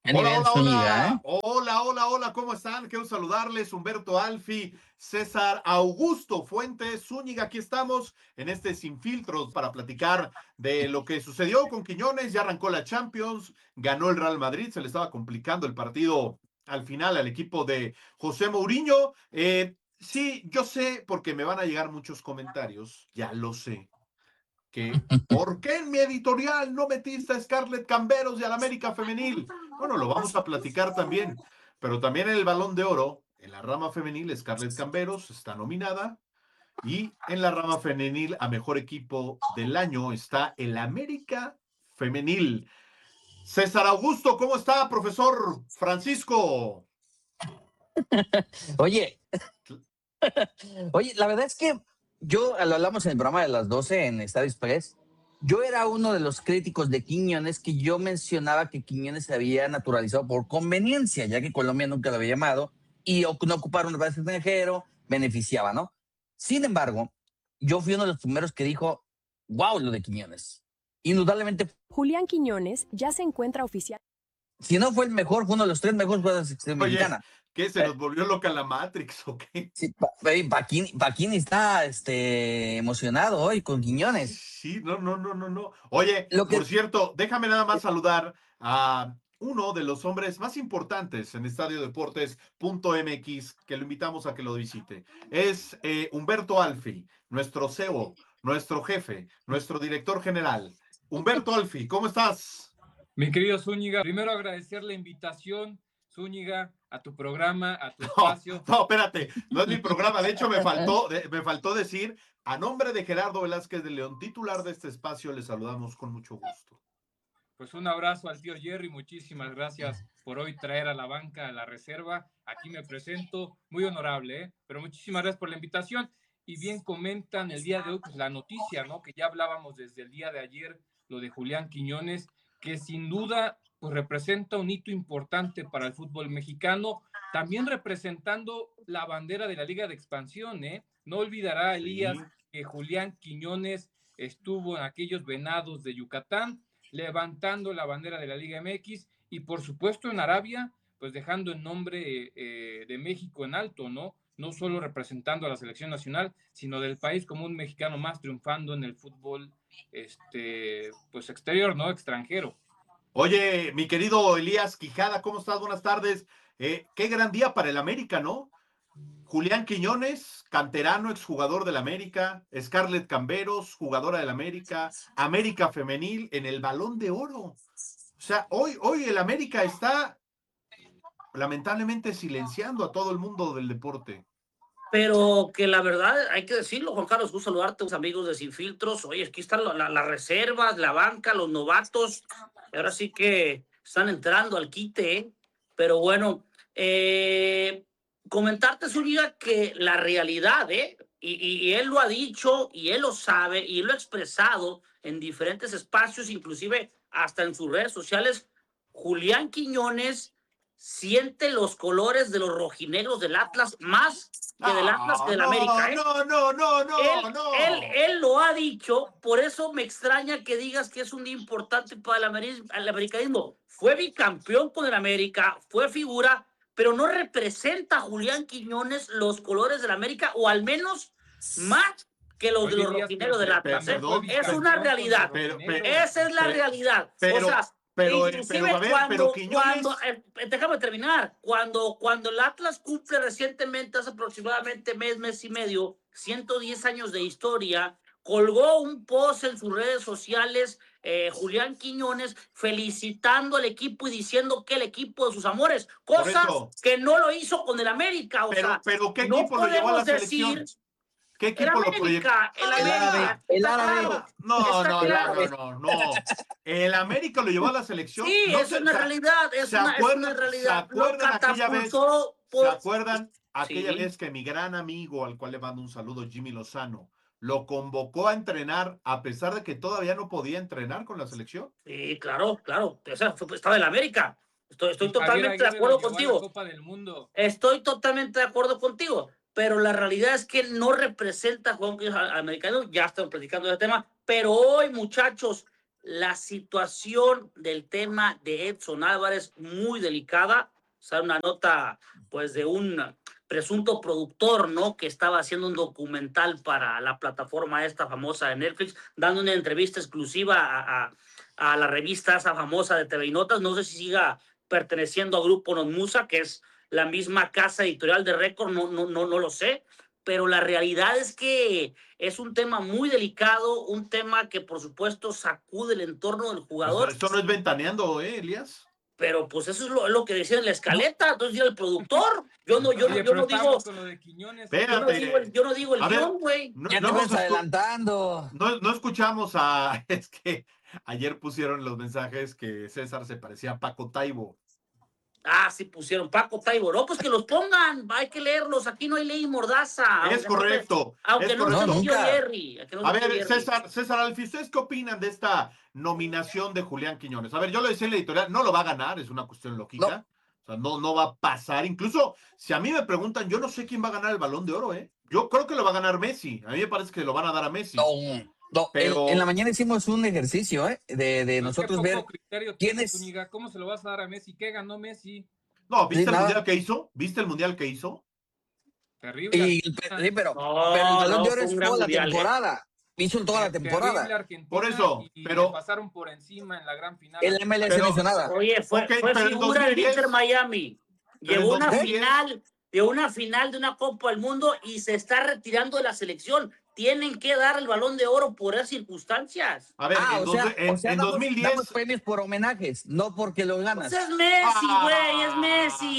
A Hola, nivel hola, Zúñiga, ¿eh? hola, hola, hola, hola, ¿cómo están? Quiero saludarles, Humberto Alfi, César Augusto Fuentes, Zúñiga, aquí estamos en este Sin Filtros para platicar de lo que sucedió con Quiñones. Ya arrancó la Champions, ganó el Real Madrid, se le estaba complicando el partido al final al equipo de José Mourinho. Sí, yo sé, porque me van a llegar muchos comentarios, ya lo sé, que ¿por qué en mi editorial no metiste a Scarlett Camberos y al América Femenil? Bueno, lo vamos a platicar también, pero también en el Balón de Oro, en la rama femenil, Scarlett Camberos está nominada y en la rama femenil a Mejor Equipo del Año está el América Femenil. César Augusto, ¿cómo está, profesor Francisco? Oye, oye, la verdad es que yo, lo hablamos en el programa de las 12 en Estadio Express, yo era uno de los críticos de Quiñones que yo mencionaba que Quiñones se había naturalizado por conveniencia, ya que Colombia nunca lo había llamado y no ocupar un país extranjero beneficiaba, ¿no? Sin embargo, yo fui uno de los primeros que dijo, wow, lo de Quiñones. Indudablemente, Julián Quiñones ya se encuentra oficial. si no fue el mejor, fue uno de los 3 mejores jugadores de la selección Oye, mexicana. ¿qué se nos volvió loca la Matrix o qué? Sí, Paquini está emocionado hoy con Quiñones. Sí, no. Oye, Lo por que, cierto, déjame nada más saludar a uno de los hombres más importantes en Estadio Deportes.mx, que lo invitamos a que lo visite. Es Humberto Alfi, nuestro CEO, nuestro jefe, nuestro director general. Humberto Alfi, ¿cómo estás? Mi querido Zúñiga, primero agradecer la invitación, Zúñiga, a tu programa, a tu No, espacio. no, espérate, no es mi programa. De hecho, me faltó decir, a nombre de Gerardo Velázquez de León, titular de este espacio, le saludamos con mucho gusto. Pues un abrazo al tío Jerry, muchísimas gracias por hoy traer a la banca a la reserva. Aquí me presento, muy honorable, ¿eh? Pero muchísimas gracias por la invitación. Y bien comentan el día de hoy, pues la noticia, ¿no? Que ya hablábamos desde el día de ayer, lo de Julián Quiñones, que sin duda pues representa un hito importante para el fútbol mexicano, también representando la bandera de la Liga de Expansión, ¿eh? No olvidará Elías que Julián Quiñones estuvo en aquellos Venados de Yucatán, levantando la bandera de la Liga MX y por supuesto en Arabia, pues dejando el nombre de México en alto, ¿no? No solo representando a la selección nacional, sino del país como un mexicano más triunfando en el fútbol, pues exterior, ¿no? Extranjero. Oye, mi querido Elías Quijada, ¿cómo estás? Buenas tardes. Qué gran día para el América, ¿no? Julián Quiñones, canterano, exjugador del América, Scarlett Camberos, jugadora del América, América Femenil en el Balón de Oro. O sea, hoy el América está lamentablemente silenciando a todo el mundo del deporte. Pero que la verdad, hay que decirlo, Juan Carlos, gusto saludarte, tus amigos de Sin Filtros. Oye, aquí están las reservas, la banca, los novatos. Ahora sí que están entrando al quite, ¿eh? Pero bueno, comentarte, Zúñiga, que la realidad, y él lo ha dicho, y él lo sabe, y él lo ha expresado en diferentes espacios, inclusive hasta en sus redes sociales, Julián Quiñones siente los colores de los rojinegros del Atlas más que del Atlas que del América, ¿eh? No. Él lo ha dicho, por eso me extraña que digas que es un día importante para el americanismo. Fue bicampeón con el América, fue figura, pero no representa a Julián Quiñones los colores del América, o al menos más que los de los rojinegros del Atlas, ¿eh? Es una realidad. Esa es la realidad. O sea, inclusive Quiñones... déjame terminar, cuando el Atlas cumple recientemente, hace aproximadamente mes y medio, 110 años de historia, colgó un post en sus redes sociales, Julián Quiñones, felicitando al equipo y diciendo que el equipo de sus amores, cosas que no lo hizo con el América. O sea, pero ¿qué no equipo lo llevó a la podemos selección? decir... ¿Qué equipo lo proyectó? El América. El árabe. No. El América lo llevó a la selección. Sí, no es una realidad, es una realidad. ¿Se acuerdan aquella Sí. vez que mi gran amigo, al cual le mando un saludo, Jimmy Lozano, lo convocó a entrenar a pesar de que todavía no podía entrenar con la selección? Sí, claro. Estaba en la América. Estoy totalmente de acuerdo contigo. Copa del Mundo. Estoy totalmente de acuerdo contigo. Pero la realidad es que no representa a Juan Americano. Ya estamos platicando del tema. Pero hoy, muchachos, la situación del tema de Edson Álvarez muy delicada. O sea, una nota, pues, de un presunto productor, ¿no? Que estaba haciendo un documental para la plataforma esta famosa de Netflix, dando una entrevista exclusiva a la revista esa famosa de TV y Notas. No sé si siga perteneciendo a Grupo Notmusa, que es la misma casa editorial de Récord, no lo sé, pero la realidad es que es un tema muy delicado, un tema que por supuesto sacude el entorno del jugador. Esto no es ventaneando, Elías. Pero pues eso es lo que decía en la escaleta, entonces el productor. Yo no digo. Con lo de Quiñones. Espérate. Yo no digo el A ver, guión, güey. Ya te vas adelantando. No escuchamos a. Es que ayer pusieron los mensajes que César se parecía a Paco Taibo. Ah, sí pusieron Paco Taibo. No, pues que los pongan, hay que leerlos. Aquí no hay ley mordaza. Es correcto. Aunque no se metió Jerry. A ver, César Alfi, ¿ustedes qué opinan de esta nominación de Julián Quiñones? A ver, yo lo decía en la editorial, no lo va a ganar, es una cuestión lógica. No. O sea, no va a pasar. Incluso, si a mí me preguntan, yo no sé quién va a ganar el Balón de Oro, ¿eh? Yo creo que lo va a ganar Messi. A mí me parece que lo van a dar a Messi. No, pero en la mañana hicimos un ejercicio, de nosotros ver quién es. ¿Cómo se lo vas a dar a Messi? ¿Qué ganó Messi? No, ¿viste el mundial que hizo? ¿Viste el mundial que hizo? Terrible. Pero el Balón de Oro es toda la temporada. Hizo toda la temporada. Por eso, pero pasaron por encima en la gran final. El MLS no hizo nada. Oye, fue figura del Inter Miami. Llegó una final de una Copa del Mundo y se está retirando de la selección. Tienen que dar el Balón de Oro por esas circunstancias. A ver, en 2010 damos premios por homenajes, no porque lo ganas. Pues es Messi, güey, es Messi,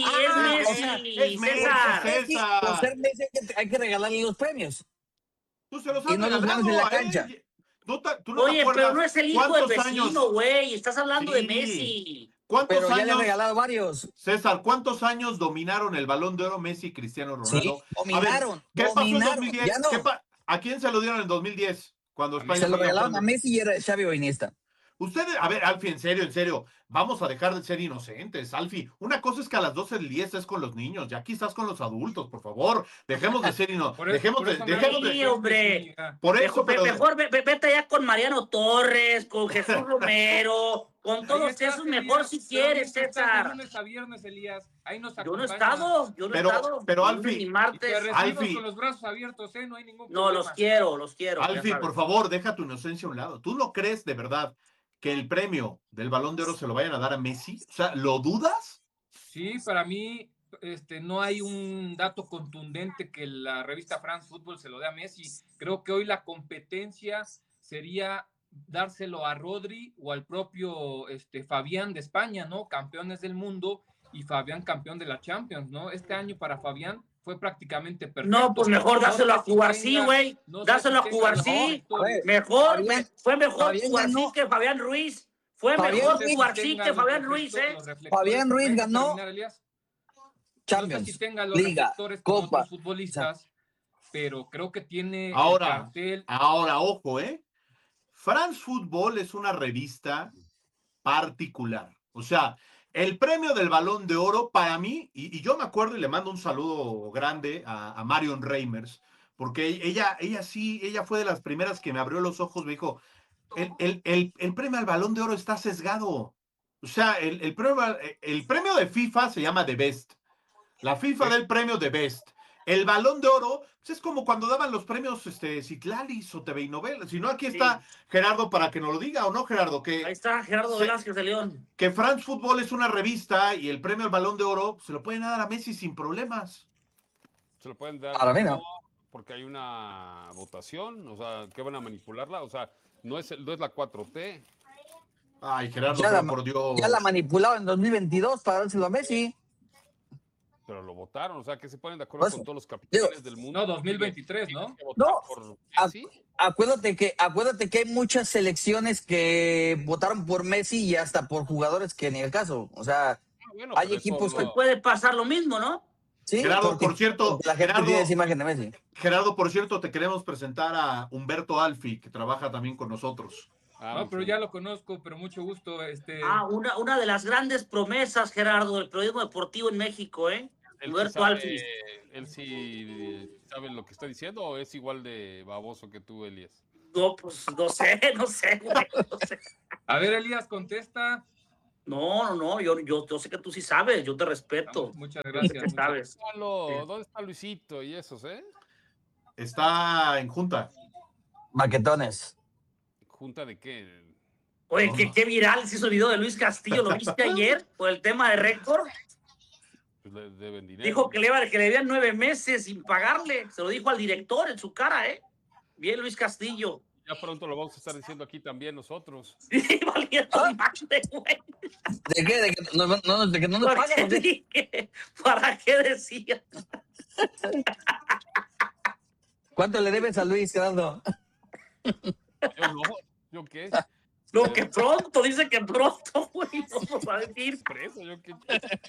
es Messi. Por ser Messi hay que regalarle los premios. Tú se los y no los ganas en la cancha. Oye, pero no es el hijo del vecino, güey. Estás hablando de Messi. ¿Cuántos pero ya años? le he regalado varios. César, ¿cuántos años dominaron el Balón de Oro Messi y Cristiano Ronaldo? Sí, dominaron. ¿Qué pasó en dominaron. 2010? Ya no. ¿A quién se lo dieron en 2010? Cuando España se lo regalaron a Messi y era Xavi o Iniesta. Ustedes, a ver, Alfi, en serio, vamos a dejar de ser inocentes, Alfi. Una cosa es que a las 12 del día estés con los niños, ya aquí estás con los adultos, por favor. Dejemos de ser inocentes. Dejemos de. Hombre. Por eso, mejor vete allá con Mariano Torres, con Jesús Romero, con todos esos, mejor si quieres, César. Lunes a viernes, Elías. Ahí nos yo no he estado. Pero Alfi, Alfi, con los brazos abiertos, no hay ningún problema. No, los quiero. Alfi, por favor, deja tu inocencia a un lado. ¿Tú no crees de verdad que el premio del Balón de Oro se lo vayan a dar a Messi? O sea, ¿lo dudas? Sí, para mí no hay un dato contundente que la revista France Football se lo dé a Messi. Creo que hoy la competencia sería dárselo a Rodri o al propio Fabián de España, ¿no? Campeones del mundo y Fabián campeón de la Champions, ¿no? Este año para Fabián fue prácticamente perfecto. No, pues mejor dáselo a Cubarsí, güey. Dáselo a Cubarsí. Mejor, fue mejor Cubarsí que Fabián Ruiz. Fue mejor Cubarsí que Fabián Ruiz, Fabián Ruiz ganó Champions, no sé si tenga los Liga, Copa, futbolistas, pero creo que tiene ahora, el cartel. Ahora, ojo, France Football es una revista particular. O sea, el premio del Balón de Oro para mí, y yo me acuerdo y le mando un saludo grande a Marion Reimers, porque ella fue de las primeras que me abrió los ojos, me dijo, el premio al Balón de Oro está sesgado. O sea, el premio de FIFA se llama The Best. La FIFA da el premio de Best. El Balón de Oro pues es como cuando daban los premios Citlalis o TV y Novelas. Si no, aquí está Gerardo para que nos lo diga, ¿o no, Gerardo? Ahí está Gerardo Velázquez de León. Que France Football es una revista y el premio al Balón de Oro se lo pueden dar a Messi sin problemas. Se lo pueden dar para mí no. Porque hay una votación, o sea, que van a manipularla, o sea, no es la 4T. Ay, Gerardo, por Dios. Ya la manipulaba en 2022 para dárselo a Messi. Pero lo votaron, o sea, que se ponen de acuerdo con todos los capitanes del mundo. No, 2023, ¿no? No, acuérdate que hay muchas selecciones que votaron por Messi y hasta por jugadores que ni el caso. O sea, hay equipos que... Puede pasar lo mismo, ¿no? Sí, Gerardo, por cierto, la gente tiene esa imagen de Messi. Gerardo, por cierto, te queremos presentar a Humberto Alfi, que trabaja también con nosotros. No, pero ya lo conozco, pero mucho gusto. Una de las grandes promesas, Gerardo, del periodismo deportivo en México, Humberto Alfi. ¿Él sí sabe lo que está diciendo o es igual de baboso que tú, Elías? No, pues no sé, güey, no sé. A ver, Elías, contesta. No, yo sé que tú sí sabes, yo te respeto. Muchas Yo sé gracias. que sabes. ¿Dónde está Luisito y esos, Está en junta. Maquetones. ¿Junta de qué? Oye, qué viral se hizo el video de Luis Castillo, ¿lo viste ayer? Por el tema de récord. Pues le deben dinero. Dijo que le debían 9 meses sin pagarle. Se lo dijo al director en su cara, Bien, Luis Castillo. Ya pronto lo vamos a estar diciendo aquí también nosotros. Sí, valiendo madre, güey. ¿De qué? ¿De que no nos ¿Para pagan? qué dije? ¿Para qué decía? ¿Cuánto le debes a Luis, Gerardo? Yo no, ¿yo qué? No, que pronto, dice que pronto, güey. Vamos a decir. Preso, ¿yo qué?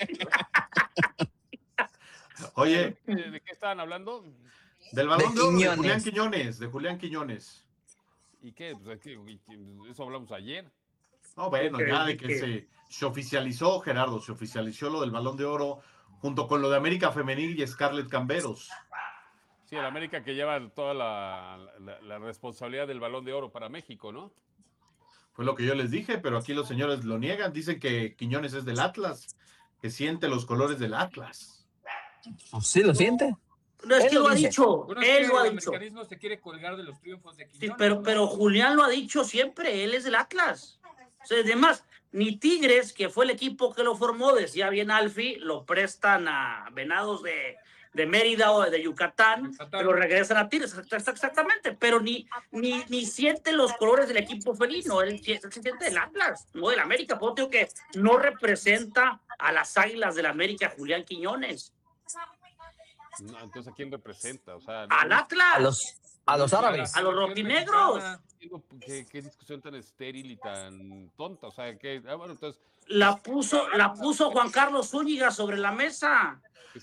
Oye, ¿De qué estaban hablando? del Balón de Oro de Quiñones. Julián Quiñones. ¿Y qué? Pues eso hablamos ayer. No, bueno, ya de que que- se oficializó, Gerardo, se oficializó lo del Balón de Oro junto con lo de América Femenil y Scarlett Camberos. Sí, el América que lleva toda la responsabilidad del Balón de Oro para México, ¿no? Fue lo que yo les dije, pero aquí los señores lo niegan. Dicen que Quiñones es del Atlas, que siente los colores del Atlas. Pues sí, lo siente. No, es Él que lo lo ha dice. dicho. Bueno, es Él que lo ha el dicho. americanismo se quiere colgar de los triunfos de Sí, Quiñones. pero Julián lo ha dicho siempre. Él es del Atlas. O sea, además, ni Tigres, que fue el equipo que lo formó, decía bien Alfi, lo prestan a Venados de Mérida o de Yucatán, pero regresan a Tigres, exactamente, pero ni siente los colores del equipo felino, él se siente del Atlas, no del América, por eso digo que no representa a las Águilas del América Julián Quiñones. No, entonces, ¿a quién representa? O sea, ¡Al Atlas! A los árabes. A los rojinegros. ¿Qué discusión tan estéril y tan tonta? O sea, bueno, entonces... La puso Juan Carlos Zúñiga sobre la mesa.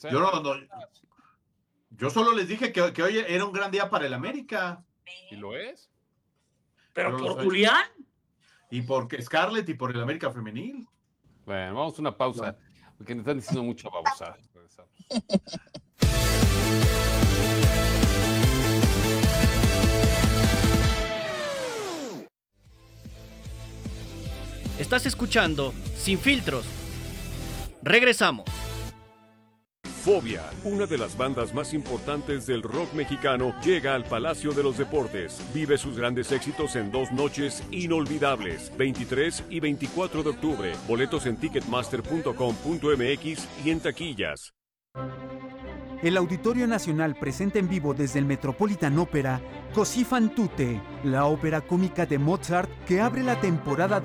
Yo solo les dije que hoy era un gran día para el América. ¿Y lo es? Pero por Julián. Y por Scarlett y por el América Femenil. Bueno, vamos a una pausa, porque me están diciendo mucha babosada. Regresamos. Estás escuchando Sin Filtros. Regresamos. Fobia, una de las bandas más importantes del rock mexicano, llega al Palacio de los Deportes. Vive sus grandes éxitos en 2 noches inolvidables, 23 y 24 de octubre. Boletos en ticketmaster.com.mx y en taquillas. El Auditorio Nacional presenta en vivo desde el Metropolitan Opera Così fan tutte, la ópera cómica de Mozart que abre la temporada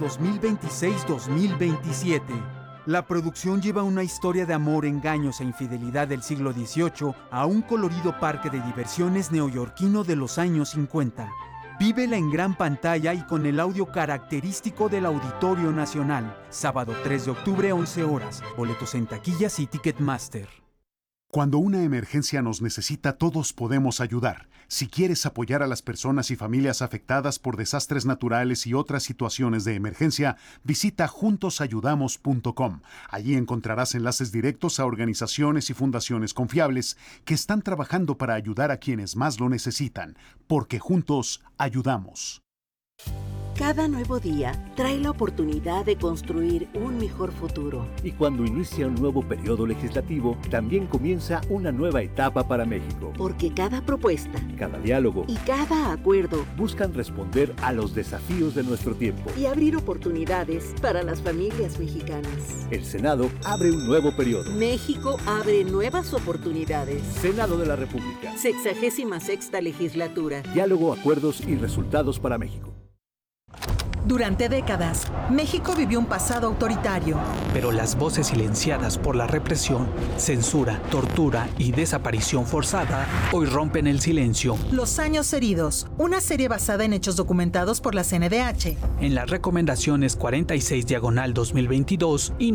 2026-2027. La producción lleva una historia de amor, engaños e infidelidad del siglo XVIII a un colorido parque de diversiones neoyorquino de los años 50. Vívela en gran pantalla y con el audio característico del Auditorio Nacional. Sábado 3 de octubre, 11 horas. Boletos en taquillas y Ticketmaster. Cuando una emergencia nos necesita, todos podemos ayudar. Si quieres apoyar a las personas y familias afectadas por desastres naturales y otras situaciones de emergencia, visita juntosayudamos.com. Allí encontrarás enlaces directos a organizaciones y fundaciones confiables que están trabajando para ayudar a quienes más lo necesitan, porque juntos ayudamos. Cada nuevo día trae la oportunidad de construir un mejor futuro. Y cuando inicia un nuevo periodo legislativo, también comienza una nueva etapa para México. Porque cada propuesta, cada diálogo y cada acuerdo buscan responder a los desafíos de nuestro tiempo y abrir oportunidades para las familias mexicanas. El Senado abre un nuevo periodo. México abre nuevas oportunidades. Senado de la República. 66ª legislatura. Diálogo, acuerdos y resultados para México. Durante décadas, México vivió un pasado autoritario. Pero las voces silenciadas por la represión, censura, tortura y desaparición forzada hoy rompen el silencio. Los años heridos, una serie basada en hechos documentados por la CNDH. En las recomendaciones 46/2022 y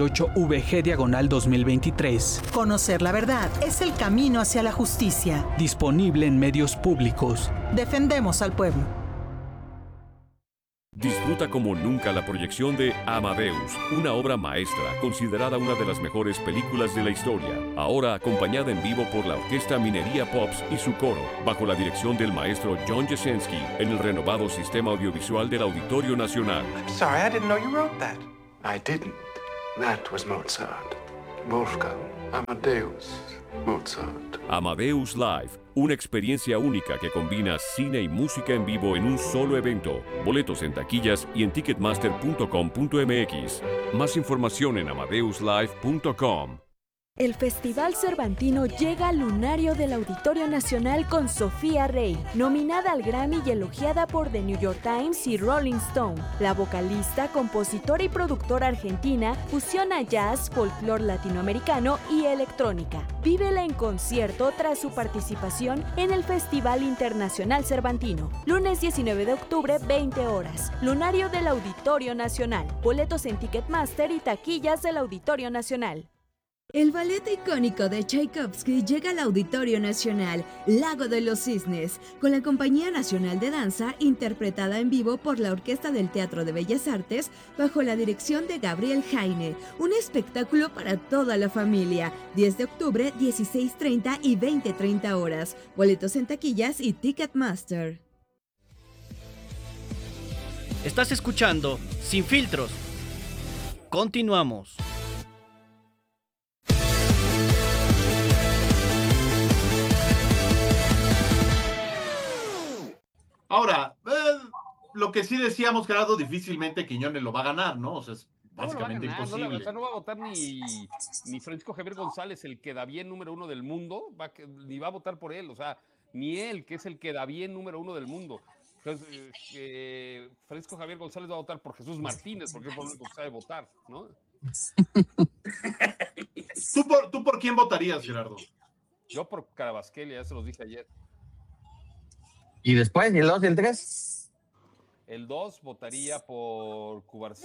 98VG/2023. Conocer la verdad es el camino hacia la justicia. Disponible en medios públicos. Defendemos al pueblo. Disfruta como nunca la proyección de Amadeus, una obra maestra considerada una de las mejores películas de la historia, ahora acompañada en vivo por la Orquesta Minería Pops y su coro, bajo la dirección del maestro John Jasenski, en el renovado sistema audiovisual del Auditorio Nacional. Sorry, I didn't know you wrote that. I didn't. That was Mozart. Wolfgang Amadeus Mozart. Amadeus Live, una experiencia única que combina cine y música en vivo en un solo evento. Boletos en taquillas y en ticketmaster.com.mx. Más información en amadeuslive.com. El Festival Cervantino llega al lunario del Auditorio Nacional con Sofía Rey, nominada al Grammy y elogiada por The New York Times y Rolling Stone. La vocalista, compositora y productora argentina fusiona jazz, folclore latinoamericano y electrónica. Vívela en concierto tras su participación en el Festival Internacional Cervantino. Lunes 19 de octubre, 20 horas. Lunario del Auditorio Nacional. Boletos en Ticketmaster y taquillas del Auditorio Nacional. El ballet icónico de Tchaikovsky llega al Auditorio Nacional, Lago de los Cisnes, con la Compañía Nacional de Danza, interpretada en vivo por la Orquesta del Teatro de Bellas Artes, bajo la dirección de Gabriel Jaine. Un espectáculo para toda la familia. 10 de octubre, 16:30 y 20:30 horas. Boletos en taquillas y Ticketmaster. Estás escuchando Sin Filtros. Continuamos. Ahora, lo que sí decíamos, Gerardo, difícilmente Quiñones lo va a ganar, ¿no? O sea, es básicamente imposible. No va a votar ni Francisco Javier González, el quedabien número 1 del mundo, ni va a votar por él, o sea, ni él, que es el quedabien número 1 del mundo. Entonces, Francisco Javier González va a votar por Jesús Martínez, porque es por lo único que sabe votar, ¿no? ¿Tú por quién votarías, Gerardo? Yo por Carabasquelia, ya se los dije ayer. ¿Y después, el 2 y el 3? El 2 votaría por Cubarsí.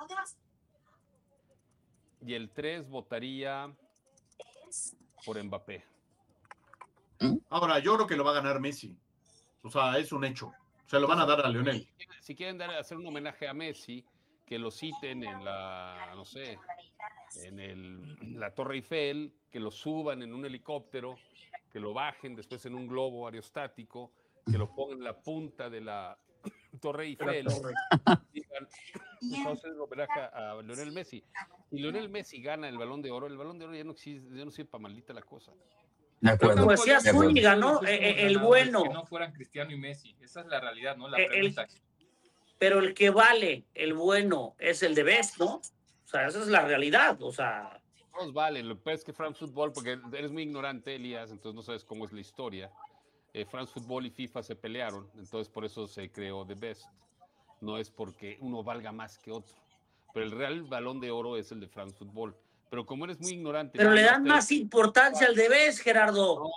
Y el 3 votaría por Mbappé. Ahora, yo creo que lo va a ganar Messi. O sea, es un hecho. Se lo van a dar a Lionel. Si quieren hacer un homenaje a Messi, que lo citen en la, no sé, en la Torre Eiffel, que lo suban en un helicóptero, que lo bajen después en un globo aerostático, que lo pongan en la punta de la Torre Eiffel. Digan, entonces homenaje a Lionel Messi. Y Lionel Messi gana el Balón de Oro. El Balón de Oro ya no existe, ya no sirve para maldita la cosa. De acuerdo. Como decía Zúñiga, ¿no? El bueno. Que no fueran Cristiano y Messi. Esa es la realidad, ¿no? La pregunta. Pero el que vale, el bueno, es el de best, ¿no? O sea, esa es la realidad, o sea. Todos valen. Lo que pasa es que France Football, porque eres muy ignorante, Elías, entonces no sabes cómo es la historia. France Football y FIFA se pelearon, entonces por eso se creó The Best. No es porque uno valga más que otro. Pero el real Balón de Oro es el de France Football. Pero como eres muy ignorante... Pero le dan más importancia al The Best, Gerardo.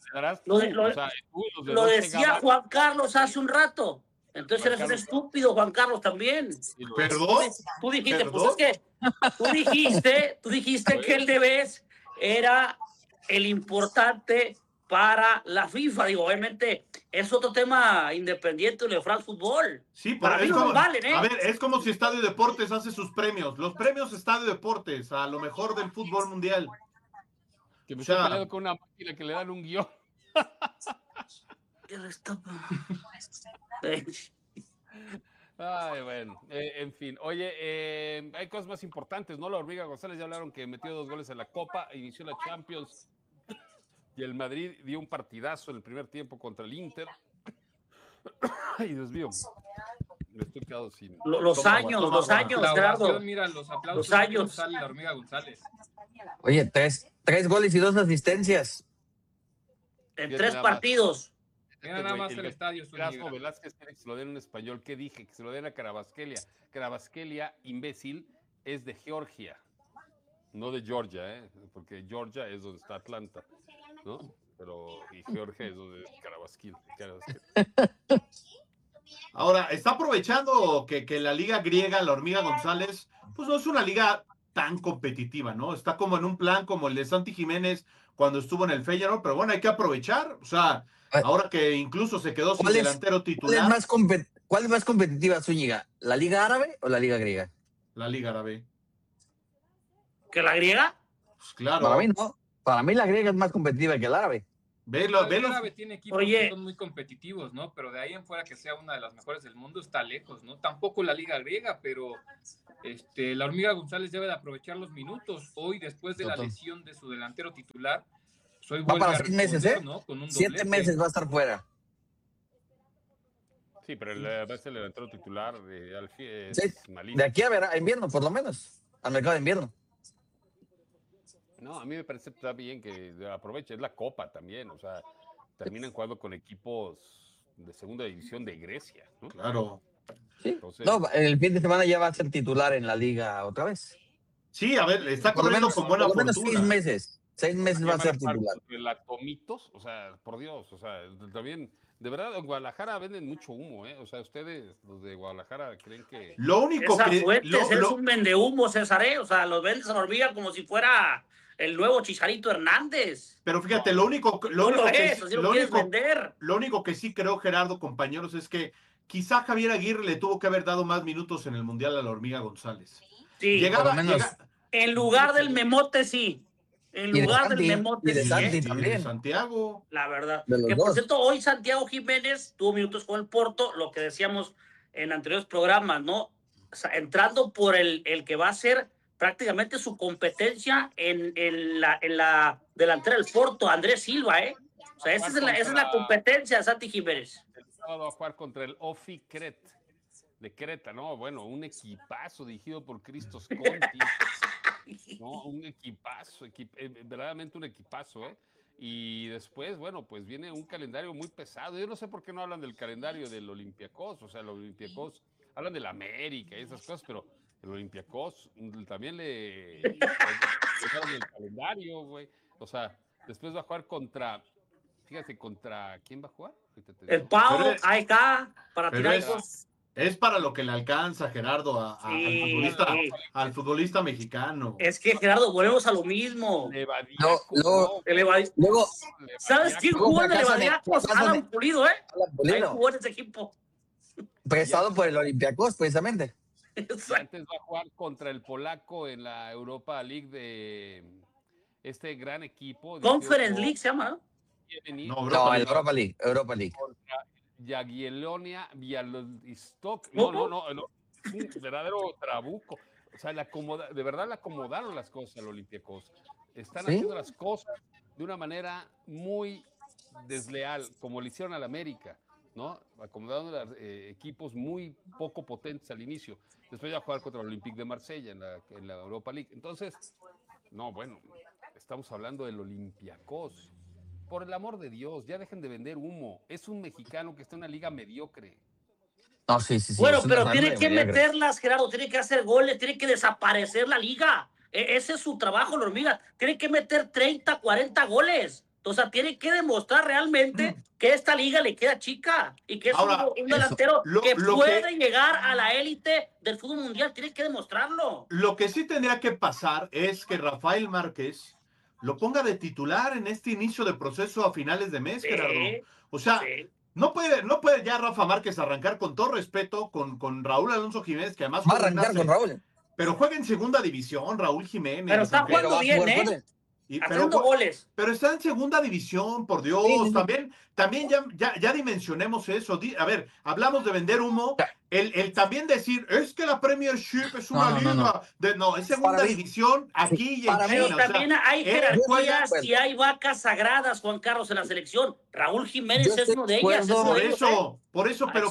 Lo decía Juan Carlos hace un rato. Entonces eres un estúpido, Juan Carlos, también. ¿Perdón? Tú dijiste, ¿Perdón? pues es que tú dijiste que el The Best era el importante para la FIFA. Digo, obviamente es otro tema independiente de France Football. Sí, para mí como, no valen, ¿eh? A ver, es como si Estadio Deportes hace sus premios. Los premios Estadio Deportes a lo mejor del fútbol mundial. Que me estoy peleando con una máquina que le dan un guión. Ay, bueno, en fin. Oye, hay cosas más importantes, ¿no? La Hormiga González ya hablaron que metió 2 goles en la Copa, inició la Champions. Y el Madrid dio un partidazo en el primer tiempo contra el Inter. Ay, Dios mío. Me estoy quedando sin... Los años, Gerardo. Mira, los aplausos. Los años. Sale la Hormiga González. Oye, tres goles y 2 asistencias. En 3 partidos. Mira nada más el estadio. Erasmo Velázquez quiere que se lo den en español. ¿Qué dije? Que se lo den a Carabasquelia. Carabasquelia, imbécil, es de Georgia. No de Georgia, porque Georgia es donde está Atlanta, ¿no? Pero y Georgia es donde es Carabasquelia. Ahora, está aprovechando que la liga griega, la Hormiga González, pues no es una liga tan competitiva, ¿no? Está como en un plan como el de Santi Jiménez cuando estuvo en el Feyenoord, pero bueno, hay que aprovechar, o sea, ahora que incluso se quedó sin delantero titular. ¿Cuál es más competitiva, Zúñiga? ¿La Liga Árabe o la Liga Griega? La Liga Árabe. ¿Que la griega? Pues claro. Para mí no. Para mí la griega es más competitiva que el árabe. El árabe tiene equipos que son muy competitivos, ¿no? Pero de ahí en fuera que sea una de las mejores del mundo está lejos, ¿no? Tampoco la liga griega, pero la Hormiga González debe de aprovechar los minutos. Hoy, después de la lesión de su delantero titular, va para 6 meses, ¿eh? ¿no? Con un 7 doblete. meses va a estar fuera. Sí, pero el delantero titular de Alfie es malísimo. De aquí a invierno, por lo menos. Al mercado de invierno. No, a mí me parece que está bien que aproveche, es la Copa también, o sea, terminan jugando con equipos de segunda división de Grecia, ¿no? Claro. Sí. Entonces, No, el fin de semana ya va a ser titular en la liga otra vez. Sí, a ver, está por lo corriendo menos, con buena por lo menos fortuna. 6 meses. 6 meses va a ser titular. El Atomitos, o sea, por Dios, o sea, también, de verdad, en Guadalajara venden mucho humo, ¿eh? O sea, ustedes, los de Guadalajara, creen que... Lo único Esa que... Fuentes es un vendehumo, César, ¿eh? O sea, los vendes a la Hormiga como si fuera el nuevo Chicharito Hernández. Pero fíjate, lo único que sí creo, Gerardo, compañeros, es que quizá Javier Aguirre le tuvo que haber dado más minutos en el Mundial a la Hormiga González. Sí, en lugar del Memote, sí. En lugar del Memote, y de sí. Santi también. Y de Santiago. La verdad. Que por cierto, hoy Santiago Jiménez tuvo minutos con el Porto, lo que decíamos en anteriores programas, ¿no? O sea, entrando por el que va a ser prácticamente su competencia en la delantera del Porto, Andrés Silva, ¿eh? O sea, esa es la competencia de Santi Jiménez. El sábado va a jugar contra el Ofi Cret, de Creta, ¿no? Bueno, un equipazo dirigido por Christos Conti. No, un equipazo, verdaderamente un equipazo, ¿eh? Y después, bueno, pues viene un calendario muy pesado. Yo no sé por qué no hablan del calendario del Olympiacos, o sea, el Olympiacos, hablan del América y esas cosas, pero el Olympiacos también le dejaron el calendario, güey. O sea, después va a jugar contra ¿quién va a jugar? El Pau, AEK, para Tiraicos. Es para lo que le alcanza, Gerardo, al futbolista mexicano. Es que, Gerardo, volvemos a lo mismo. Luego, ¿sabes quién jugó en el Levadiacos? Alan Pulido, ¿eh? Alan Pulido. Ahí jugó en ese equipo. Prestado por el Olympiacos, precisamente. Antes va a jugar contra el polaco en la Europa League de este gran equipo. Conference League se llama, ¿no? No, el Europa League. Contra Jagiellonia Bialystok. No. Es un verdadero trabuco. O sea, de verdad le acomodaron las cosas al Olympiacos. Están haciendo las cosas de una manera muy desleal, como le hicieron al América, ¿no? Acomodando equipos muy poco potentes al inicio. Después ya jugar contra el Olympique de Marsella en la Europa League. Entonces, no, bueno, estamos hablando del Olympiacos. Por el amor de Dios, ya dejen de vender humo. Es un mexicano que está en una liga mediocre. No, sí. Bueno, pero tiene que meterlas, Gerardo, tiene que hacer goles, tiene que desaparecer la liga. Ese es su trabajo, la Hormiga. Tiene que meter 30, 40 goles. O sea, tiene que demostrar realmente que esta liga le queda chica y que es un delantero que puede llegar a la élite del fútbol mundial. Tiene que demostrarlo. Lo que sí tendría que pasar es que Rafael Márquez lo ponga de titular en este inicio de proceso a finales de mes, Gerardo. O sea, no puede ya Rafa Márquez arrancar, con todo respeto, con Raúl Alonso Jiménez, que además va a arrancar con Raúl. Pero juega en segunda división, Raúl Jiménez. Pero está jugando bien, ¿eh? Haciendo goles. Pero está en segunda división, por Dios. Sí. También ya dimensionemos eso. A ver, hablamos de vender humo. El también decir, es que la Premiership es una liga. No, es segunda división aquí y en China. Pero también hay jerarquías y hay vacas sagradas, Juan Carlos, en la selección. Raúl Jiménez es uno de ellas. Por eso, pero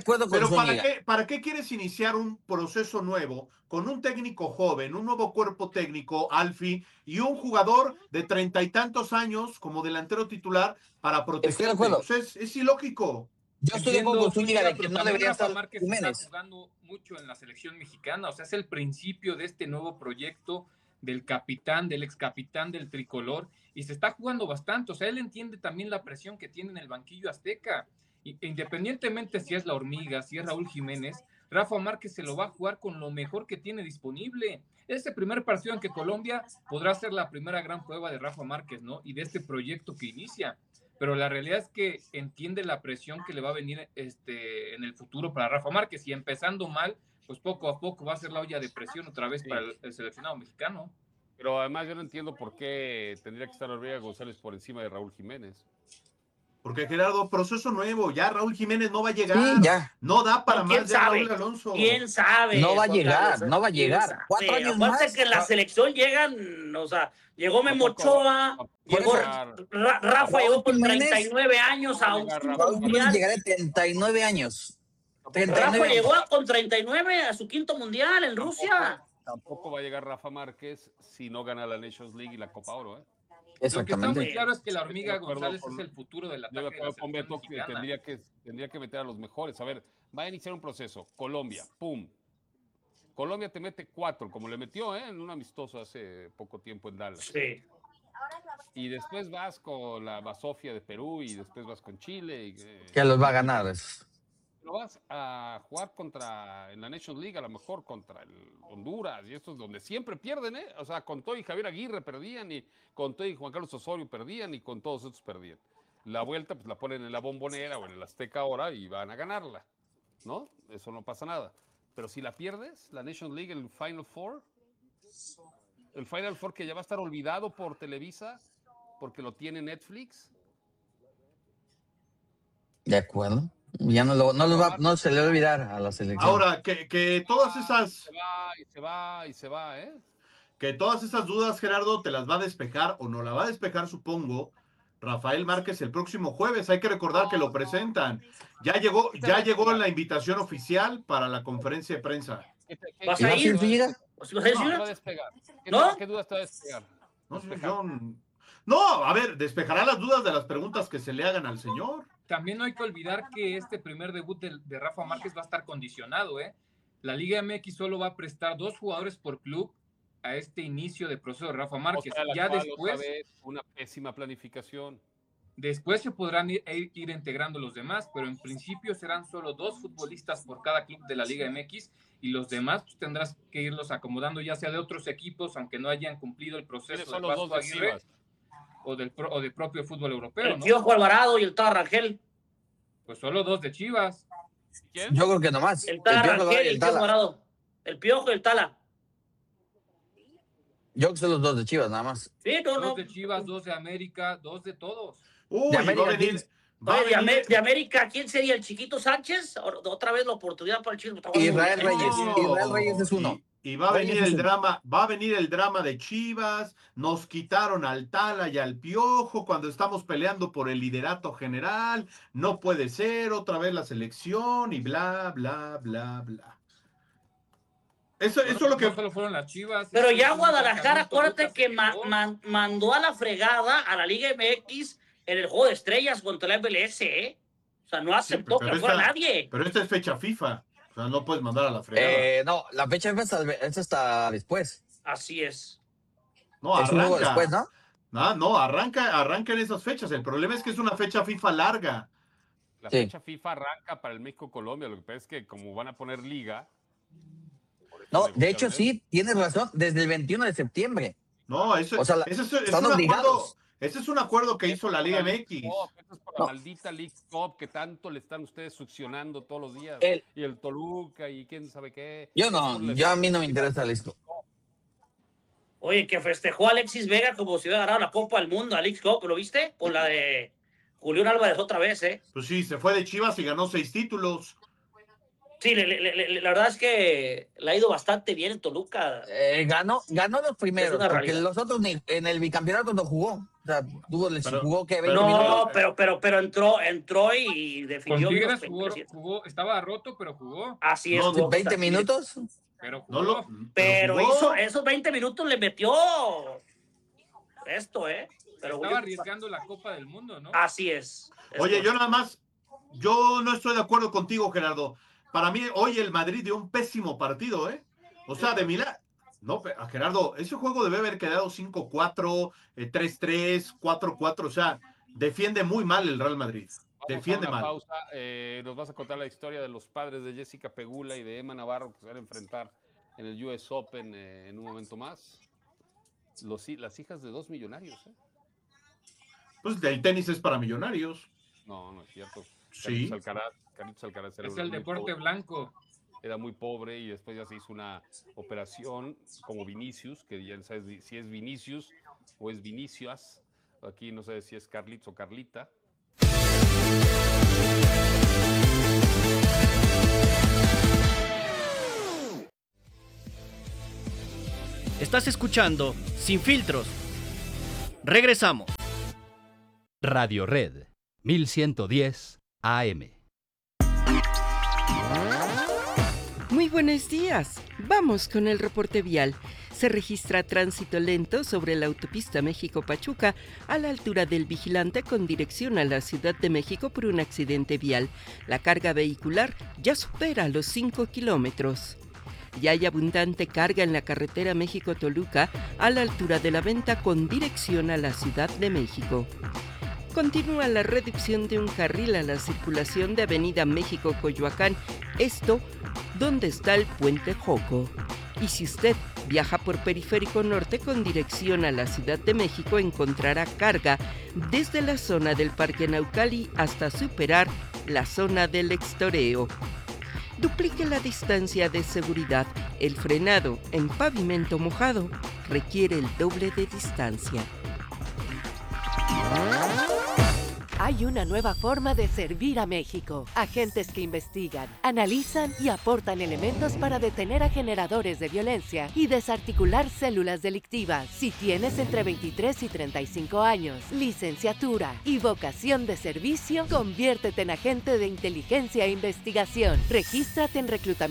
¿para qué quieres iniciar un proceso nuevo con un técnico joven, un nuevo cuerpo técnico, Alfie, y un jugador de 30 y tantos años como delantero titular para proteger? Es ilógico. Yo estoy de acuerdo con Zúñiga de que no debería estar Jiménez. Está jugando mucho en la selección mexicana, o sea, es el principio de este nuevo proyecto del capitán, del ex capitán del tricolor, y se está jugando bastante. O sea, él entiende también la presión que tiene en el banquillo azteca. Independientemente si es la Hormiga, si es Raúl Jiménez, Rafa Márquez se lo va a jugar con lo mejor que tiene disponible. Este primer partido en que Colombia podrá ser la primera gran prueba de Rafa Márquez, ¿no? Y de este proyecto que inicia. pero la realidad es que entiende la presión que le va a venir en el futuro para Rafa Márquez, y empezando mal, pues poco a poco va a ser la olla de presión otra vez para el seleccionado mexicano. Pero además yo no entiendo por qué tendría que estar Ortega González por encima de Raúl Jiménez. Porque Gerardo, proceso nuevo, ya Raúl Jiménez no va a llegar. Sí, ya. No da para ¿Quién más ya sabe? Raúl Alonso. ¿Quién sabe? No va a Juan llegar, Carlos? no va a ¿Quién llegar. sabe? 4 años Aparte más. que en la selección llegan, o sea, llegó Memo Ochoa, llegó Rafa, llegó con 39 años a un Raúl Jiménez llegará a 39 años. 39 Rafa años. llegó con 39 a su quinto mundial en Rusia. Tampoco va a llegar Rafa Márquez si no gana la Nations League y la Copa Oro, ¿eh? Lo que está muy claro es que la hormiga González es el futuro del ataque de la con selección Beto que mexicana. tendría que meter a los mejores. A ver, va a iniciar un proceso. Colombia, pum. Colombia te mete 4, como le metió en un amistoso hace poco tiempo en Dallas. Sí. Y después vas con la Basofia de Perú y después vas con Chile. Que los va a ganar. Pero vas a jugar en la Nations League, a lo mejor contra el Honduras y estos donde siempre pierden, ¿eh? O sea, con todo y Javier Aguirre perdían, y con todo y Juan Carlos Osorio perdían, y con todos estos perdían. La vuelta, pues la ponen en la Bombonera o en el Azteca ahora y van a ganarla, ¿no? Eso no pasa nada. Pero si la pierdes, la Nations League, el Final Four que ya va a estar olvidado por Televisa porque lo tiene Netflix. De acuerdo. Ya no se le va a olvidar a la selección. Ahora, que todas esas... Se va, ¿eh? Que todas esas dudas, Gerardo, te las va a despejar, o no la va a despejar, supongo, Rafael Márquez el próximo jueves. Hay que recordar que lo presentan. Ya llegó la invitación oficial para la conferencia de prensa. ¿Vas a ir? ¿Vas a despegar? ¿No? ¿Qué dudas te va a despegar? No, a ver, despejará las dudas de las preguntas que se le hagan al señor. También no hay que olvidar que este primer debut de Rafa Márquez va a estar condicionado, ¿eh? La Liga MX solo va a prestar 2 jugadores por club a este inicio de proceso de Rafa Márquez. O sea, ya después, una pésima planificación. Después se podrán ir integrando los demás, pero en principio serán solo 2 futbolistas por cada club de la Liga MX, y los demás pues, tendrás que irlos acomodando, ya sea de otros equipos, aunque no hayan cumplido el proceso de Vasco Aguirre o del propio fútbol europeo. El Piojo Alvarado y el Tala Rangel. Pues solo 2 de Chivas. ¿Quién? Yo creo que nomás. El Tala Rangel y el Piojo Alvarado. El Piojo y el Tala. Yo creo que son los 2 de Chivas, nada más. Sí, 2 de Chivas, 2 de América, 2 de todos. Uy, de América, ¿quién sería? ¿El Chiquito Sánchez? Otra vez la oportunidad para el Chico. Israel Reyes es uno. Y va a venir el drama de Chivas. Nos quitaron al Tala y al Piojo cuando estamos peleando por el liderato general. No puede ser, otra vez la selección y bla, bla, bla, bla. Eso es lo que... No solo fueron las Chivas. Pero ya Guadalajara, acuérdate que mandó a la fregada a la Liga MX en el juego de estrellas contra la MLS, ¿eh? O sea, no aceptó que fuera nadie. Pero esta es fecha FIFA. O sea, no puedes mandar a la fregada. No, la fecha FIFA es hasta después. Así es. No, arranca. Es un juego después, ¿no? No, arranca en esas fechas. El problema es que es una fecha FIFA larga. La fecha FIFA arranca para el México-Colombia. Lo que pasa es que como van a poner liga... No, de hecho sí, tienes razón, desde el 21 de septiembre. No, eso, o sea, están obligados. Ese es un acuerdo que hizo la Liga MX. Eso es por la maldita League Cup que tanto le están ustedes succionando todos los días. Y el Toluca y quién sabe qué. Yo a mí no me interesa esto. Oye, que festejó a Alexis Vega como si hubiera ganado la Copa del Mundo, a League Cup, ¿lo viste? Con la de Julián Álvarez otra vez, ¿eh? Pues sí, se fue de Chivas y ganó 6 títulos. Sí, la verdad es que le ha ido bastante bien en Toluca. Ganó los primeros, porque los otros en el bicampeonato no jugó. O sea, jugó que 20 minutos. pero entró y definió. Con Tigres jugó, estaba roto, pero jugó. Así es. 20 minutos. Pero jugó. Pero esos 20 minutos le metió esto, ¿eh? Pero estaba arriesgando la Copa del Mundo, ¿no? Así es. Oye, yo no estoy de acuerdo contigo, Gerardo. Para mí, hoy el Madrid dio un pésimo partido, ¿eh? O sea, de Milán. No, Gerardo, ese juego debe haber quedado 5-4, 3-3, 4-4. O sea, defiende muy mal el Real Madrid. Defiende mal. Pausa. Nos vas a contar la historia de los padres de Jessica Pegula y de Emma Navarro que se van a enfrentar en el US Open en un momento más. Las hijas de 2 millonarios, ¿eh? Pues el tenis es para millonarios. No es cierto. Sí. Carlitos Alcaraz es el deporte blanco. Era muy pobre y después ya se hizo una operación como Vinicius, que ya no sabes si es Vinicius o es Vinicius. Aquí no sé si es Carlitos o Carlita. Estás escuchando Sin Filtros. Regresamos. Radio Red 1110 AM. Muy buenos días. Vamos con el reporte vial. Se registra tránsito lento sobre la autopista México-Pachuca a la altura del Vigilante con dirección a la Ciudad de México por un accidente vial. La carga vehicular ya supera los 5 kilómetros. Ya hay abundante carga en la carretera México-Toluca a la altura de la Venta con dirección a la Ciudad de México. Continúa la reducción de un carril a la circulación de Avenida México-Coyoacán, esto donde está el Puente Joco. Y si usted viaja por Periférico Norte con dirección a la Ciudad de México, encontrará carga desde la zona del Parque Naucali hasta superar la zona del Extoreo. Duplique la distancia de seguridad. El frenado en pavimento mojado requiere el doble de distancia. Hay una nueva forma de servir a México. Agentes que investigan, analizan y aportan elementos para detener a generadores de violencia y desarticular células delictivas. Si tienes entre 23 y 35 años, licenciatura y vocación de servicio, conviértete en agente de inteligencia e investigación. Regístrate en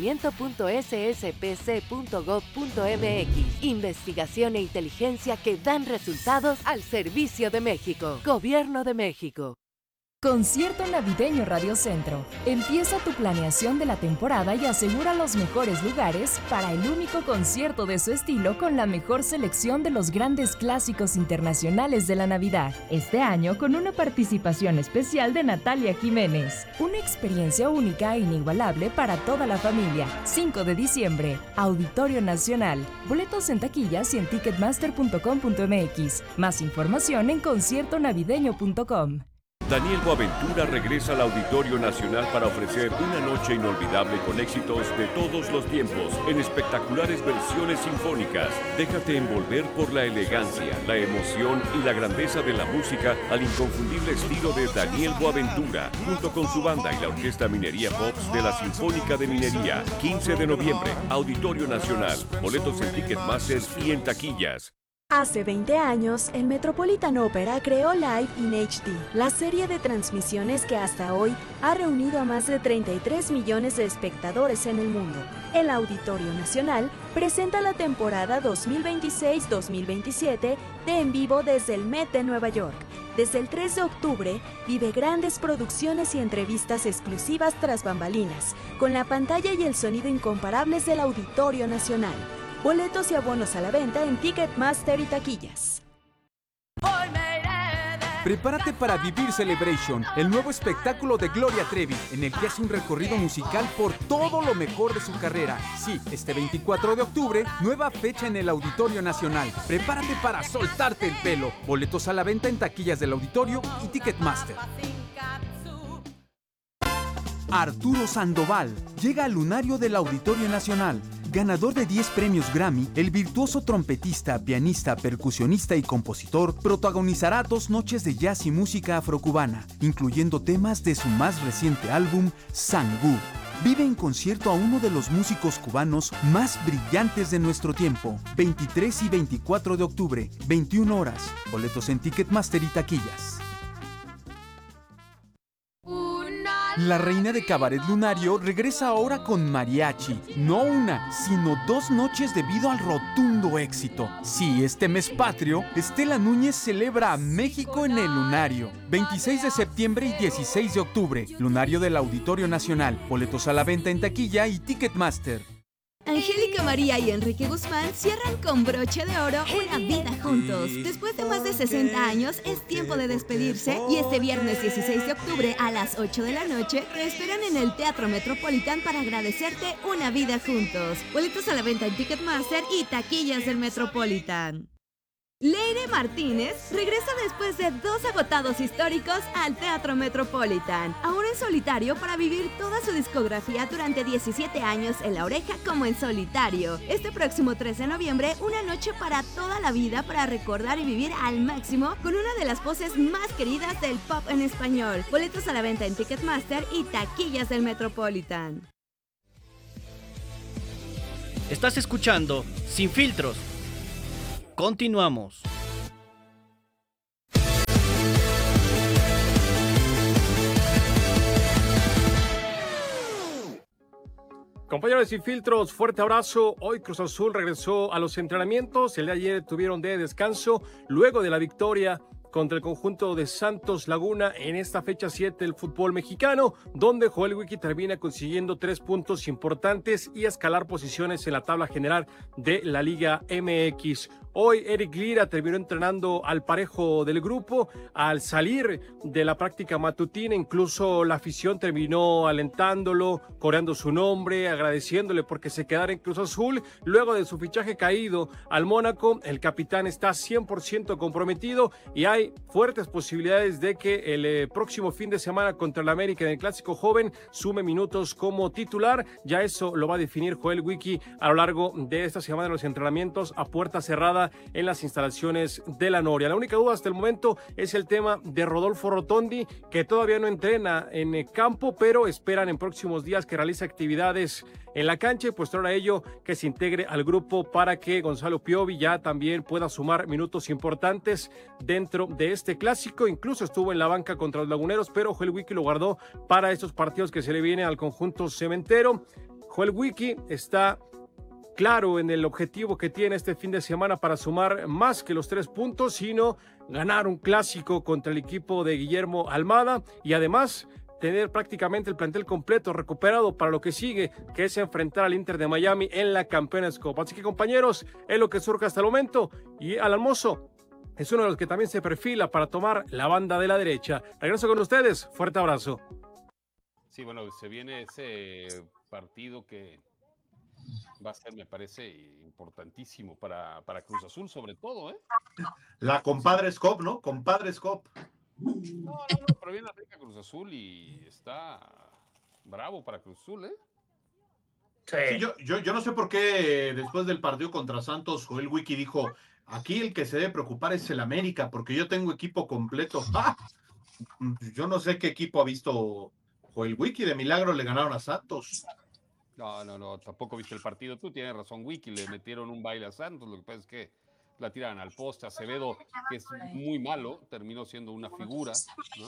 reclutamiento.sspc.gov.mx. Investigación e inteligencia que dan resultados al servicio de México. Gobierno de México. Concierto Navideño Radio Centro. Empieza tu planeación de la temporada y asegura los mejores lugares para el único concierto de su estilo con la mejor selección de los grandes clásicos internacionales de la Navidad. Este año con una participación especial de Natalia Jiménez. Una experiencia única e inigualable para toda la familia. 5 de diciembre, Auditorio Nacional. Boletos en taquillas y en ticketmaster.com.mx. Más información en conciertonavideño.com. Daniel Boaventura regresa al Auditorio Nacional para ofrecer una noche inolvidable con éxitos de todos los tiempos en espectaculares versiones sinfónicas. Déjate envolver por la elegancia, la emoción y la grandeza de la música al inconfundible estilo de Daniel Boaventura, junto con su banda y la Orquesta Minería Pops de la Sinfónica de Minería. 15 de noviembre, Auditorio Nacional. Boletos en Ticketmaster y en taquillas. Hace 20 años, el Metropolitan Opera creó Live in HD, la serie de transmisiones que hasta hoy ha reunido a más de 33 millones de espectadores en el mundo. El Auditorio Nacional presenta la temporada 2026-2027 de En Vivo desde el Met de Nueva York. Desde el 3 de octubre, vive grandes producciones y entrevistas exclusivas tras bambalinas, con la pantalla y el sonido incomparables del Auditorio Nacional. Boletos y abonos a la venta en Ticketmaster y taquillas. Prepárate para vivir Celebration, el nuevo espectáculo de Gloria Trevi, en el que hace un recorrido musical por todo lo mejor de su carrera. Sí, este 24 de octubre, nueva fecha en el Auditorio Nacional. Prepárate para soltarte el pelo. Boletos a la venta en taquillas del Auditorio y Ticketmaster. Arturo Sandoval llega al lunario del Auditorio Nacional. Ganador de 10 premios Grammy, el virtuoso trompetista, pianista, percusionista y compositor protagonizará 2 noches de jazz y música afrocubana, incluyendo temas de su más reciente álbum, Sangú. Vive en concierto a uno de los músicos cubanos más brillantes de nuestro tiempo. 23 y 24 de octubre, 21 horas. Boletos en Ticketmaster y taquillas. La reina de Cabaret Lunario regresa ahora con mariachi. No una, sino 2 noches debido al rotundo éxito. Sí, este mes patrio, Estela Núñez celebra a México en el Lunario. 26 de septiembre y 16 de octubre. Lunario del Auditorio Nacional. Boletos a la venta en taquilla y Ticketmaster. Angélica María y Enrique Guzmán cierran con broche de oro una vida juntos. Después de más de 60 años, es tiempo de despedirse y este viernes 16 de octubre a las 8 de la noche te esperan en el Teatro Metropolitan para agradecerte una vida juntos. Boletos a la venta en Ticketmaster y taquillas del Metropolitan. Leire Martínez regresa después de 2 agotados históricos al Teatro Metropolitan, ahora en solitario para vivir toda su discografía durante 17 años en La Oreja como en solitario. Este próximo 13 de noviembre, una noche para toda la vida para recordar y vivir al máximo con una de las voces más queridas del pop en español. Boletos a la venta en Ticketmaster y taquillas del Metropolitan. Estás escuchando Sin Filtros. Continuamos. Compañeros Sin Filtros, fuerte abrazo. Hoy Cruz Azul regresó a los entrenamientos. El de ayer tuvieron de descanso luego de la victoria contra el conjunto de Santos Laguna en esta fecha 7 del fútbol mexicano, donde Joel Wiki termina consiguiendo 3 puntos importantes y escalar posiciones en la tabla general de la Liga MX. Hoy Eric Lira terminó entrenando al parejo del grupo. Al salir de la práctica matutina, incluso la afición terminó alentándolo, coreando su nombre, agradeciéndole porque se quedara en Cruz Azul. Luego de su fichaje caído al Mónaco, el capitán está 100% comprometido y hay fuertes posibilidades de que el próximo fin de semana contra el América en el Clásico Joven sume minutos como titular. Ya eso lo va a definir Joel Wiki a lo largo de esta semana de los entrenamientos a puerta cerrada en las instalaciones de la Noria. La única duda hasta el momento es el tema de Rodolfo Rotondi, que todavía no entrena en campo, pero esperan en próximos días que realice actividades en la cancha y posterior a ello que se integre al grupo para que Gonzalo Piovi ya también pueda sumar minutos importantes dentro de este clásico. Incluso estuvo en la banca contra los laguneros, pero Joel Wiki lo guardó para estos partidos que se le vienen al conjunto cementero. Joel Wiki está claro en el objetivo que tiene este fin de semana para sumar más que los 3 puntos, sino ganar un clásico contra el equipo de Guillermo Almada y además tener prácticamente el plantel completo recuperado para lo que sigue, que es enfrentar al Inter de Miami en la Campeones Cup. Así que, compañeros, es lo que surge hasta el momento. Y al almozo es uno de los que también se perfila para tomar la banda de la derecha. Regreso con ustedes. Fuerte abrazo. Sí, bueno, se viene ese partido que va a ser, me parece, importantísimo para Cruz Azul, sobre todo, ¿eh? La Compadres Cup, ¿no? Compadres Cup. No, pero viene América Cruz Azul y está bravo para Cruz Azul, ¿eh? Sí, yo no sé por qué después del partido contra Santos, Joel Wiki dijo, aquí el que se debe preocupar es el América, porque yo tengo equipo completo. ¡Ah! Yo no sé qué equipo ha visto Joel Wiki, de milagro le ganaron a Santos. No, tampoco viste el partido. Tú tienes razón, Wiki, le metieron un baile a Santos, lo que pasa es que la tiran al poste. Acevedo, que es muy malo, terminó siendo una figura, ¿no?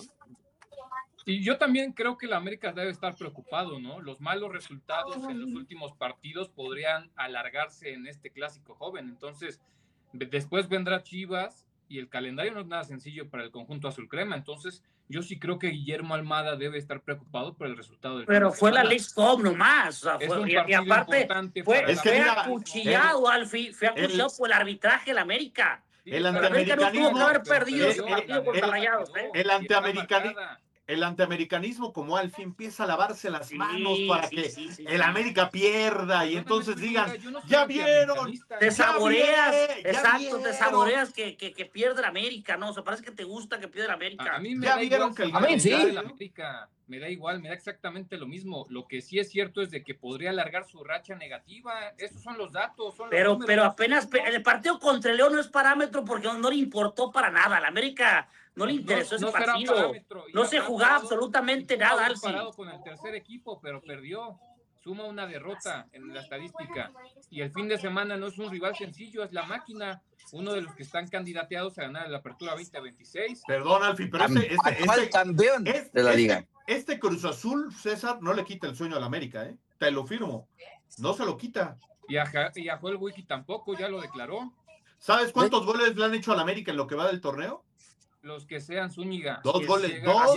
Y yo también creo que la América debe estar preocupado, ¿no? Los malos resultados en los últimos partidos podrían alargarse en este clásico joven. Entonces, después vendrá Chivas y el calendario no es nada sencillo para el conjunto azul crema. Entonces, yo sí creo que Guillermo Almada debe estar preocupado por el resultado del Pero fue la League Cup nomás. O sea, y aparte, fue acuchillado, Alfie, fue acuchillado por el arbitraje de la América. El antiamericanismo. No tuvo que haber perdido ese partido contra Rayados, ¿eh? El antiamericanismo, como Alfie, empieza a lavarse las manos para que el América pierda y entonces digan, ya vieron. Te saboreas, exacto, te saboreas que pierde la América, ¿no? O sea, parece que te gusta que pierde la América. A mí me da igual que el América. Me da igual, me da exactamente lo mismo. Lo que sí es cierto es de que podría alargar su racha negativa. Esos son los datos. Pero apenas el partido contra el León no es parámetro porque no le importó para nada. A la América no le interesó ese partido. No se jugaba absolutamente nada. Comparado con el tercer equipo, pero perdió. Suma una derrota en la estadística. Y el fin de semana no es un rival sencillo, es la máquina. Uno de los que están candidateados a ganar la Apertura 2026. Perdón, Alfie, pero actual campeón de la liga. Este Cruz Azul, César, no le quita el sueño a la América, ¿eh? Te lo firmo. No se lo quita. Y a Joel Wiki tampoco, ya lo declaró. ¿Sabes cuántos goles le han hecho a la América en lo que va del torneo? Los que sean Zúñiga. 2 goles.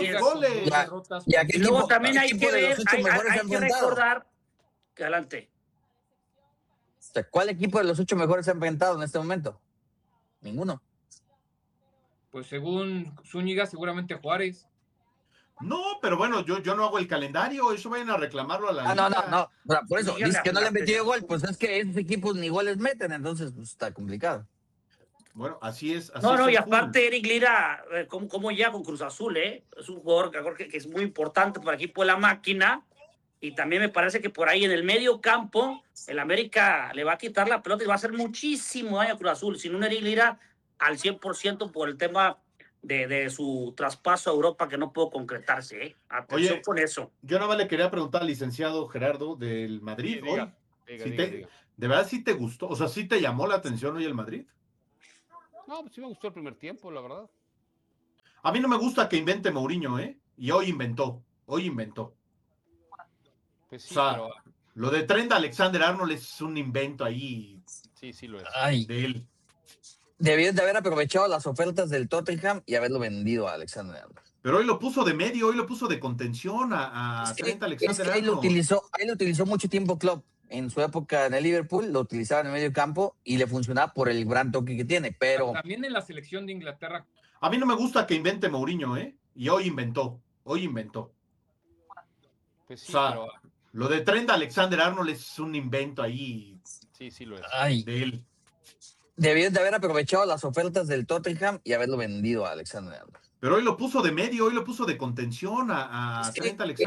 Y luego también hay que ver, hay que recordar que adelante. ¿Cuál equipo de los 8 mejores se ha enfrentado en este momento? Ninguno. Pues según Zúñiga, seguramente Juárez. No, pero bueno, yo no hago el calendario, eso vayan a reclamarlo a la liga. No, por eso, dice que no le han metido gol, pues es que esos equipos ni goles meten, entonces pues, está complicado. Bueno, así es. Así No, es no, y el fútbol. aparte Eric Lira, ¿cómo llega con Cruz Azul, eh? Es un jugador que es muy importante para el equipo de la máquina, y también me parece que por ahí en el medio campo, el América le va a quitar la pelota y va a hacer muchísimo daño a Cruz Azul, sin un Eric Lira al 100% por el tema de su traspaso a Europa que no pudo concretarse, ¿eh? Atención con eso. Yo nada más le quería preguntar al licenciado Gerardo del Madrid Sí, hoy. diga. ¿De verdad sí te gustó? O sea, ¿sí te llamó la atención hoy el Madrid? No, pues sí me gustó el primer tiempo, la verdad. A mí no me gusta que invente Mourinho, ¿eh? Y hoy inventó. Pues sí, O sea, pero... lo de Trent Alexander-Arnold es un invento ahí Sí lo es. Ay, de él. debieron de haber aprovechado las ofertas del Tottenham y haberlo vendido a Alexander Arnold. Pero hoy lo puso de medio, hoy lo puso de contención a Trent Es que Alexander-Arnold. ahí lo utilizó mucho tiempo Klopp. En su época en el Liverpool lo utilizaba en el medio campo y le funcionaba por el gran toque que tiene, pero También en la selección de Inglaterra. A mí no me gusta que invente Mourinho, ¿eh? Y hoy inventó. Pues sí, O sea, pero... lo de Trent Alexander-Arnold es un invento ahí Sí lo es. de él. debieron de haber aprovechado las ofertas del Tottenham y haberlo vendido a Alexander Arnold. Pero hoy lo puso de medio, hoy lo puso de contención a Trent Alexander.